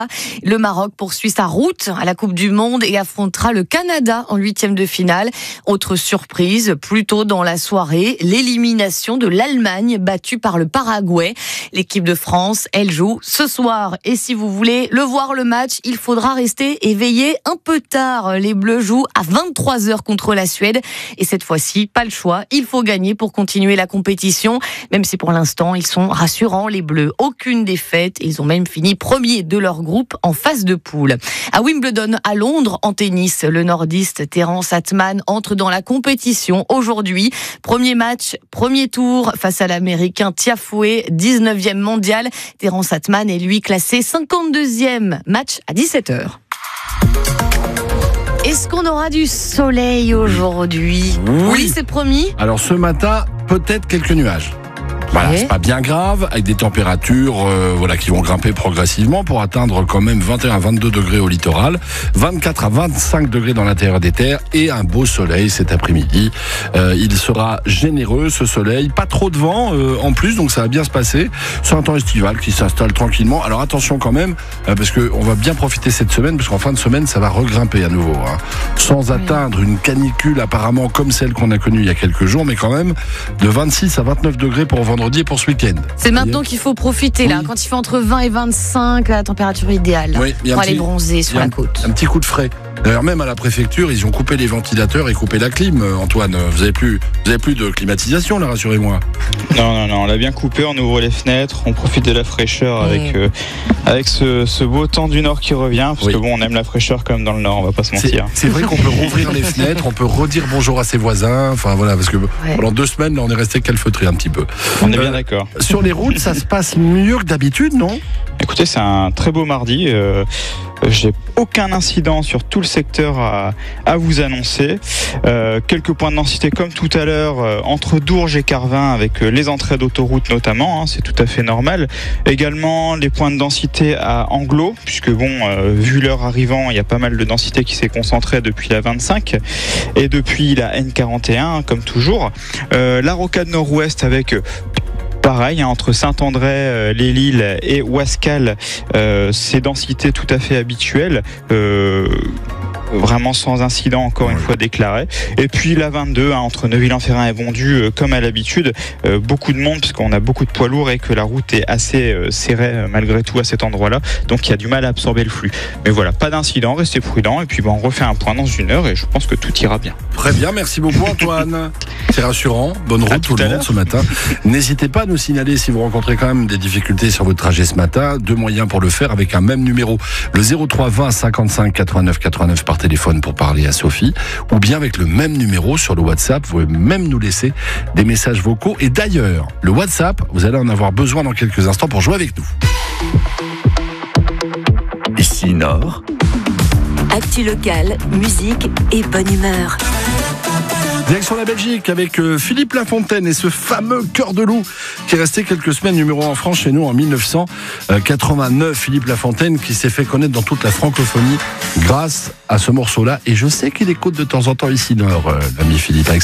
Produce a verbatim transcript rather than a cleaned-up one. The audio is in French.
Le Maroc poursuit sa route à la Coupe du Monde et affrontera le Canada en huitième de finale. Autre surprise, plus tôt dans la soirée, l'élimination de l'Allemagne battue par le Paraguay. L'équipe de France, elle joue ce soir. Et si vous voulez le voir le match, il faudra rester éveillé un peu tard. Les Bleus jouent à vingt-trois heures contre la Suède. Et cette fois-ci, pas le choix, il faut gagner pour continuer la compétition. Même si pour l'instant, ils sont rassurants, les Bleus. Aucune défaite. Ils ont même fini premier de leur groupe en phase de poule. À Wimbledon, à Londres, en tennis, le nordiste Terence Attmann entre dans la compétition aujourd'hui. Premier match, premier tour face à l'américain Tiafoe, dix-neuvième mondial. Terence Attmann est lui classé cinquante-deuxième. Match à dix-sept heures. Est-ce qu'on aura du soleil aujourd'hui ? Oui, oui c'est promis. Alors ce matin, peut-être quelques nuages. Voilà, c'est pas bien grave, avec des températures euh, voilà, qui vont grimper progressivement pour atteindre quand même vingt et un à vingt-deux degrés au littoral, vingt-quatre à vingt-cinq degrés dans l'intérieur des terres et un beau soleil cet après-midi. Euh, il sera généreux ce soleil, pas trop de vent euh, en plus, donc ça va bien se passer. C'est un temps estival qui s'installe tranquillement. Alors attention quand même, euh, parce qu'on va bien profiter cette semaine, parce qu'en fin de semaine, ça va regrimper à nouveau. Hein, sans oui. atteindre une canicule apparemment comme celle qu'on a connue il y a quelques jours, mais quand même de vingt-six à vingt-neuf degrés pour vendredi. Pour ce week-end. C'est maintenant qu'il faut profiter, là, oui. quand il fait entre vingt et vingt-cinq, la température idéale, oui, pour aller petit, bronzer sur la côte. Un, un petit coup de frais. D'ailleurs, même à la préfecture, ils ont coupé les ventilateurs et coupé la clim, Antoine. Vous avez plus, vous avez plus de climatisation, là, rassurez-moi. Non, non, non, on l'a bien coupé, on ouvre les fenêtres, on profite de la fraîcheur mmh. avec, euh, avec ce, ce beau temps du Nord qui revient, parce oui. que bon, on aime la fraîcheur comme dans le Nord, on va pas se mentir. C'est, c'est vrai qu'on peut rouvrir les fenêtres, on peut redire bonjour à ses voisins, enfin voilà, parce que ouais. pendant deux semaines, là, on est resté calfeutré un petit peu. On est bien euh, d'accord. Sur les routes, ça se passe mieux que d'habitude, non ? Écoutez, c'est un très beau mardi. Euh, j'ai aucun incident sur tout le secteur à, à vous annoncer. Euh, quelques points de densité comme tout à l'heure euh, entre Dourges et Carvin avec euh, les entrées d'autoroute notamment. Hein, c'est tout à fait normal. Également les points de densité à Anglo, puisque bon, euh, vu l'heure arrivant, il y a pas mal de densité qui s'est concentrée depuis la vingt-cinq et depuis la N quarante et un, comme toujours. Euh, la rocade nord-ouest avec euh, pareil, hein, entre Saint-André, euh, les Lilles et Ouascal, euh, ces densités tout à fait habituelles. Euh, Vraiment sans incident encore une fois déclaré. Et puis la vingt-deux, hein, entre Neuville-en-Ferrain et Bondu, euh, comme à l'habitude, euh, beaucoup de monde puisqu'on a beaucoup de poids lourds et que la route est assez euh, serrée euh, malgré tout à cet endroit-là. Donc il y a du mal à absorber le flux. Mais voilà, pas d'incident, restez prudents. Et puis bon, on refait un point dans une heure et je pense que tout ira bien. Très bien, merci beaucoup Antoine. C'est rassurant. Bonne route tout, tout le monde ce matin. N'hésitez pas à nous signaler si vous rencontrez quand même des difficultés sur votre trajet ce matin. Deux moyens pour le faire avec un même numéro. Le zéro trois vingt cinquante-cinq quatre-vingt-neuf quatre-vingt-neuf par téléphone pour parler à Sophie, ou bien avec le même numéro sur le WhatsApp. Vous pouvez même nous laisser des messages vocaux. Et d'ailleurs, le WhatsApp, vous allez en avoir besoin dans quelques instants pour jouer avec nous. Ici Nord. Actu locale, musique et bonne humeur. Direction la Belgique avec Philippe Lafontaine et ce fameux Cœur de loup qui est resté quelques semaines numéro un en France chez nous en dix-neuf cent quatre-vingt-neuf. Philippe Lafontaine qui s'est fait connaître dans toute la francophonie grâce à ce morceau-là. Et je sais qu'il écoute de temps en temps ici Nord, l'ami Philippe.